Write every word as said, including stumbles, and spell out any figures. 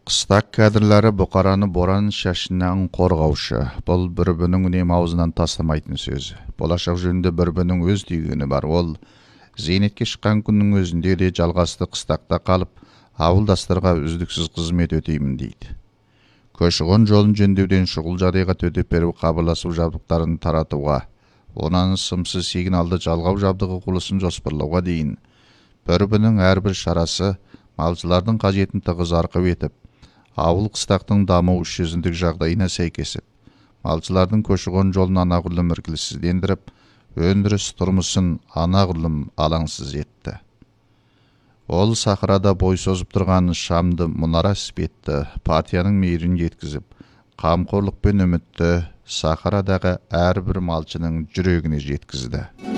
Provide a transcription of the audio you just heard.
Қыстақ кәдірлері бұқараны боран шашынан қорғаушы. Бұл бір-бірінің үнем аузынан тастамайтын сөзі. Болашақ жөнінде бір-бірінің өз түйгені бар. Ол зейнетке шыққан күннің өзінде де жалғасты қыстақта қалып, ауылдастарға үздіксіз қызмет өтеймін дейді. Көші-қон жолын жөндеуден шұғыл жағдайға төтеп беру, хабарласу жабдықтарын таратуға, онан сымсыз сигналды жалғау жабдығы құрылысын жоспарлауға дейін бір-бірінің әрбір шарасы малшылардың қажетін тығыз арқау етіп, ауыл қыстақтың даму үш жүзіндік жағдайына сәйкесіп, малшылардың көші-қон жолын анағұрлым іркіліссіздендіріп, өндіріс тұрмысын анағұрлым алаңсыз етті. Ол сахарада бой созып тұрған шамды мұнара іспетті, партияның мейірін жеткізіп, қамқорлық пен үмітті сахарадағы әрбір малшының жүрегіне жеткізді.